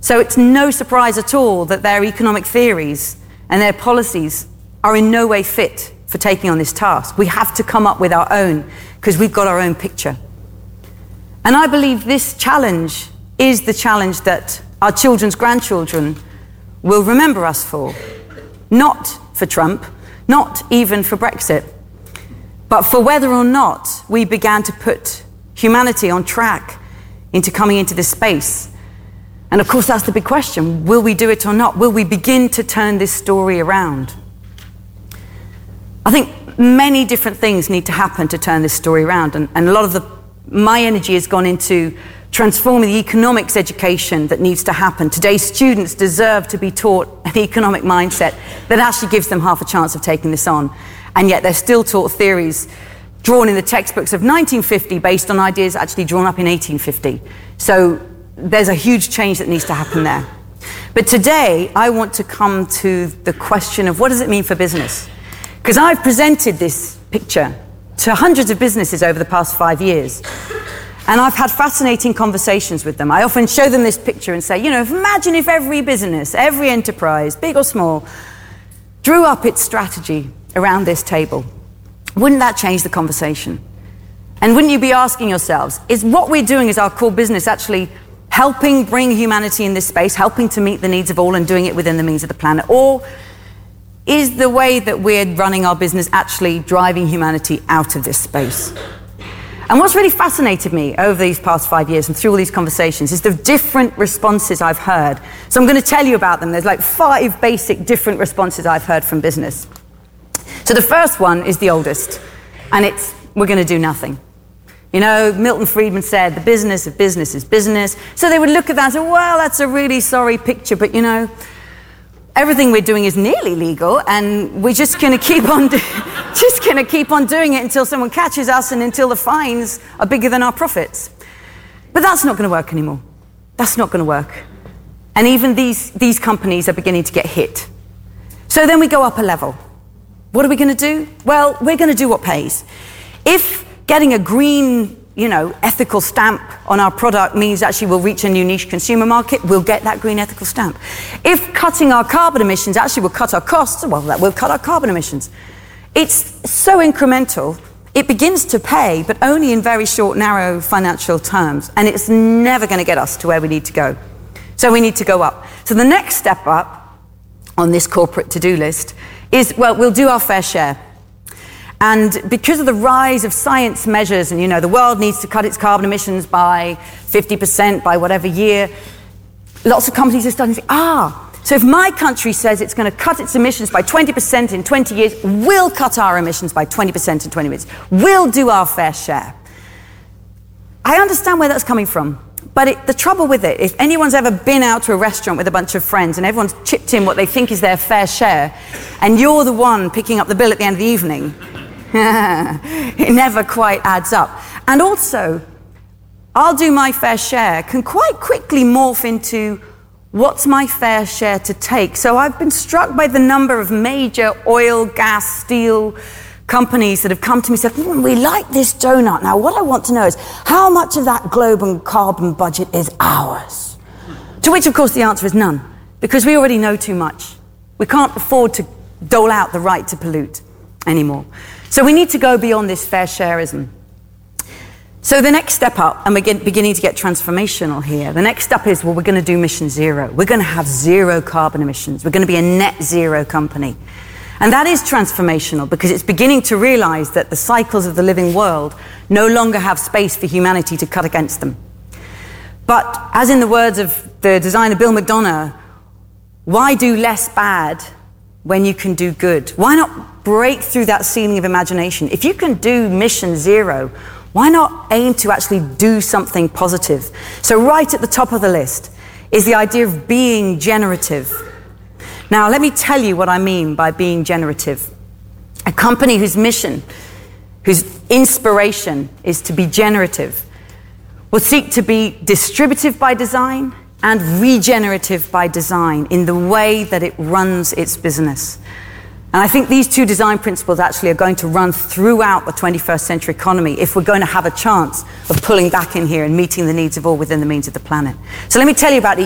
So it's no surprise at all that their economic theories and their policies are in no way fit for taking on this task. We have to come up with our own, because we've got our own picture. And I believe this challenge is the challenge that our children's grandchildren will remember us for. Not for Trump, not even for Brexit, but for whether or not we began to put humanity on track into coming into this space. And of course, that's the big question. Will we do it or not? Will we begin to turn this story around? I think many different things need to happen to turn this story around. And a lot of my energy has gone into transforming the economics education that needs to happen. Today's students deserve to be taught an economic mindset that actually gives them half a chance of taking this on. And yet they're still taught theories drawn in the textbooks of 1950 based on ideas actually drawn up in 1850. So there's a huge change that needs to happen there. But today, I want to come to the question of what does it mean for business? Because I've presented this picture to hundreds of businesses over the past 5 years. And I've had fascinating conversations with them. I often show them this picture and say, imagine if every business, every enterprise, big or small, drew up its strategy around this table. Wouldn't that change the conversation? And wouldn't you be asking yourselves, is what we're doing as our core business actually helping bring humanity in this space, helping to meet the needs of all and doing it within the means of the planet? Or is the way that we're running our business actually driving humanity out of this space? And what's really fascinated me over these past 5 years and through all these conversations is the different responses I've heard. So I'm going to tell you about them. There's like 5 basic different responses I've heard from business. So the first one is the oldest, and it's, we're going to do nothing. Milton Friedman said, the business of business is business. So they would look at that and say, well, that's a really sorry picture, but everything we're doing is nearly legal, and we're just going to keep on doing it until someone catches us and until the fines are bigger than our profits. But that's not going to work anymore. That's not going to work. And even these companies are beginning to get hit. So then we go up a level. What are we going to do? Well, we're going to do what pays. If getting a green, ethical stamp on our product means actually we'll reach a new niche consumer market, we'll get that green ethical stamp. If cutting our carbon emissions actually will cut our costs, well, that will cut our carbon emissions. It's so incremental, it begins to pay, but only in very short, narrow financial terms. And it's never going to get us to where we need to go. So we need to go up. So the next step up on this corporate to-do list is, well, we'll do our fair share. And because of the rise of science measures, and the world needs to cut its carbon emissions by 50% by whatever year, lots of companies are starting to say, so if my country says it's going to cut its emissions by 20% in 20 years, we'll cut our emissions by 20% in 20 years. We'll do our fair share. I understand where that's coming from. But the trouble with it, if anyone's ever been out to a restaurant with a bunch of friends and everyone's chipped in what they think is their fair share, and you're the one picking up the bill at the end of the evening, it never quite adds up. And also, I'll do my fair share can quite quickly morph into what's my fair share to take. So I've been struck by the number of major oil, gas, steel companies that have come to me and said, we like this donut. Now, what I want to know is how much of that global carbon budget is ours? To which, of course, the answer is none, because we already know too much. We can't afford to dole out the right to pollute anymore. So we need to go beyond this fair shareism. So the next step up, and we're beginning to get transformational here, the next step is, well, we're going to do mission zero. We're going to have zero carbon emissions. We're going to be a net zero company. And that is transformational because it's beginning to realize that the cycles of the living world no longer have space for humanity to cut against them. But as in the words of the designer Bill McDonough, why do less bad when you can do good? Why not break through that ceiling of imagination? If you can do mission zero, why not aim to actually do something positive? So right at the top of the list is the idea of being generative. Now, let me tell you what I mean by being generative. A company whose mission, whose inspiration is to be generative, will seek to be distributive by design and regenerative by design in the way that it runs its business. And I think these two design principles actually are going to run throughout the 21st century economy if we're going to have a chance of pulling back in here and meeting the needs of all within the means of the planet. So let me tell you about